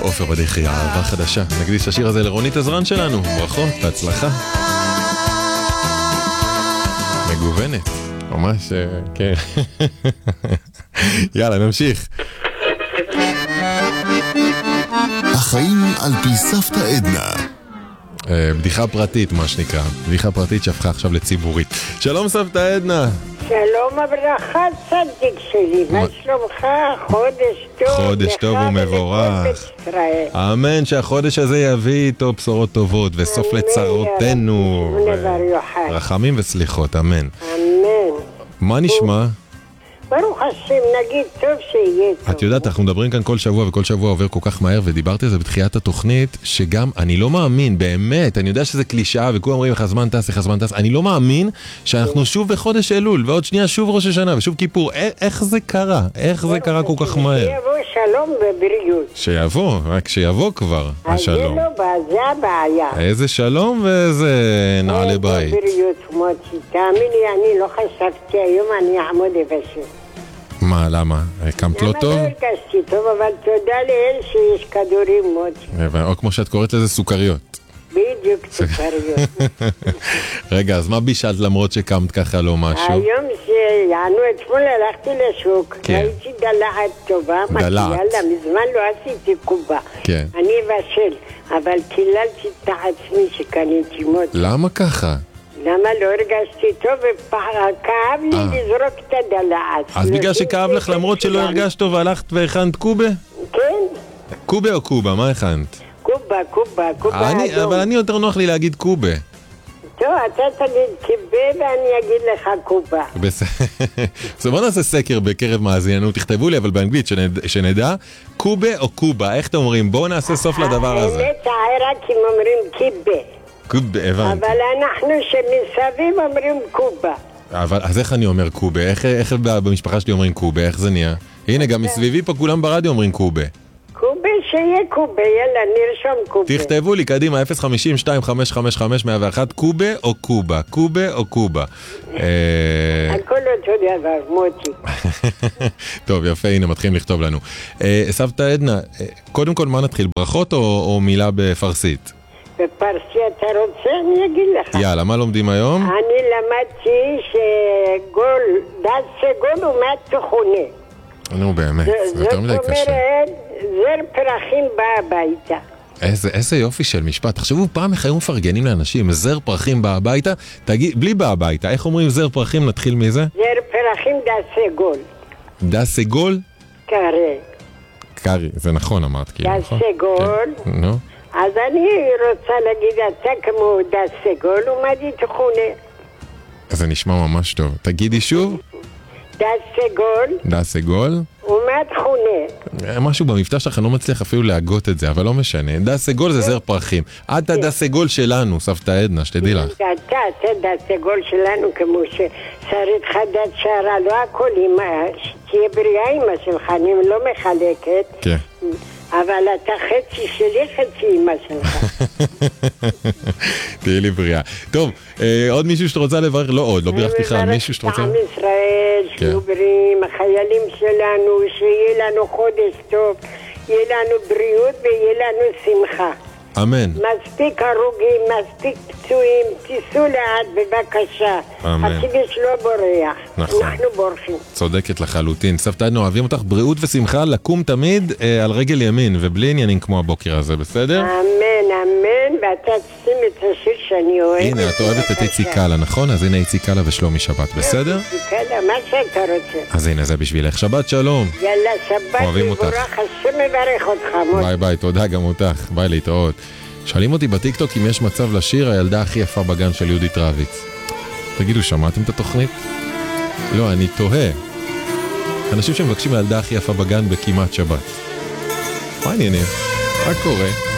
עופר בדחי, אהבה חדשה. נקדיש את השיר הזה לרונית עזרן שלנו. ברכות, בהצלחה. מגוונת. ממש, כן. יאללה, נמשיך. החיים על פי סבתא עדנה. בדיחה פרטית, מה שנקרא. בדיחה פרטית שהפכה עכשיו לציבורית. שלום סבתא עדנה. שלום הברכה צדיק שלי, מה שלומך? חודש טוב. חודש טוב ומבורך. אמן שהחודש הזה יביא איתו בשורות טובות וסוף לצרותינו. רחמים וסליחות, אמן. אמן. מה נשמע? ברוך השם, נגיד טוב שיהיה טוב. את יודעת, אנחנו מדברים כאן כל שבוע, וכל שבוע עובר כל כך מהר, ודיברתי על זה בתחילת התוכנית, שגם, אני לא מאמין, באמת, אני יודע שזה קלישאה, וכולם אומרים, איך הזמן טס, איך הזמן טס, אני לא מאמין שאנחנו שוב בחודש אלול, ועוד שנייה שוב ראש השנה, ושוב כיפור. איך זה קרה? איך זה קרה כל כך מהר? שיבוא שלום ובריאות. שיבוא, רק שיבוא כבר, השלום. אז זה הבעיה. איזה שלום ואיזה נעלי בית. בריאות מוציא, תאמין לי, אני לא חשבתי היום אני אעמוד לבשל. מה, למה? קמת לא טוב? למה לא הרגשתי טוב, אבל תודה לאל שיש כדורים מוציא. או כמו שאת קוראת לזה סוכריות. בדיוק סוכריות. רגע, אז מה בישלת למרות שקמת ככה לא משהו? היום שיענו אתמול הלכתי לשוק, ראיתי דלעת טובה, יאללה, מזמן לא עשיתי קובה. אני אבשל, אבל קיללתי את עצמי שקניתי מוציא. למה ככה? למה לא הרגשתי טוב וכאב לי לזרוק את הדלעת. אז בגלל שכאב לך למרות שלא הרגשת טוב הלכת והכנת קובה? כן. קובה או קובה? מה הכנת? קובה אדום. אבל אני יותר נוח לי להגיד קובה. טוב, אתה תגיד קיבה ואני אגיד לך קובה. בסדר, בוא נעשה סקר בקרב מאזיננו, תכתבו לי אבל באנגלית שנדע, קובה או קובה, איך אתם אומרים? בואו נעשה סוף לדבר הזה. האמת העיראקים אומרים קיבה. קובה, הבנתי. אבל אנחנו שמסביב אומרים קובה. אז איך אני אומר קובה? איך במשפחה שלי אומרים קובה? איך זה נהיה? הנה, גם מסביבי פה כולם ברדיו אומרים קובה. קובה שיהיה קובה, יאללה, נרשום קובה. תכתבו לי, קדימה, 050-2555-101, קובה או קובה? קובה או קובה? הכל אותו דבר, מוטי. טוב, יפה, הנה, מתחילים לכתוב לנו. סבתא עדנה, קודם כל, מה נתחיל? ברכות או מילה בפרסית? בפרסי אתה רוצה? אני אגיד לך. יאללה, מה לומדים היום? אני למדתי דס סגול הוא מהתכונה. נו באמת, זה יותר מדי קשה. זאת אומרת, זר פרחים בא הביתה. איזה יופי של משפט. תחשבו, פעם איך היו מפרגנים לאנשים, זר פרחים בא הביתה, תגיד, בלי בא הביתה, איך אומרים זר פרחים, נתחיל מזה? זר פרחים דס סגול. דס סגול? קרי. קרי, זה נכון אמרת, כאילו, נכון? דס סגול. נו. אז אני רוצה להגיד, אתה כמו דס סגול, ומדי תכונה. זה נשמע ממש טוב. תגידי שוב. דס סגול. דס סגול. ומתכונה. משהו במבטא שלך, אני לא מצליח אפילו להגות את זה, אבל לא משנה. דס סגול זה זר פרחים. את הדס סגול שלנו, סבתא עדנה, שתדעי לך. אתה דס סגול שלנו, כמו ששרית חדת שערה, לא הכל שתהיה בריאה אמא שלך, אני לא מחלקת. כן. אבל אתה חצי שלי, חצי אמא שלך. תהיה לי בריאה. טוב, עוד מישהו שאתה רוצה לברך? לא עוד, לא בירכתי לך, מישהו שאתה רוצה? עם ישראל, שיהיו בריאים, החיילים שלנו, שיהיה לנו חודש טוב, יהיה לנו בריאות ויהיה לנו שמחה. אמן. מספיק הרוגים, מספיק פצועים, תיסעו לאט בבקשה. אמן. הכביש לא בורח. נכון. אנחנו בורחים. צודקת לחלוטין. סבתא עדנה, אוהבים אותך, בריאות ושמחה, לקום תמיד על רגל ימין, ובלי עניינים כמו הבוקר הזה, בסדר? אמן, אמן, ואתה תשים את השיר שאני אוהבת. הנה, את אוהבת את איציק קאלה, נכון? אז הנה איציק קאלה ושלומי שבת, בסדר? איציק קאלה, מה שאתה רוצה. אז הנה, זה בשבילך. שבת שלום. יאללה, שבת אוהבים אותך. מבורך, השם מברך אותך. ביי ביי, תודה גם אותך. ביי, להתראות. שואלים אותי בטיקטוק אם יש מצב לשיר הילדה הכי יפה בגן של יהודית רביץ. תגידו, שמעתם את התוכנית? לא, אני תוהה. אנשים שמבקשים הילדה הכי יפה בגן בכמעט שבת. מה העניינים? מה קורה?